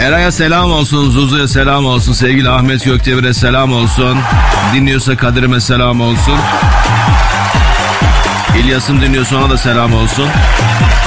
Eray'a selam olsun, Zuzu'ya selam olsun, sevgili Ahmet Gökdemir'e selam olsun. Dinliyorsa Kadir'ime selam olsun. İlyas'ın dinliyorsa ona da selam olsun.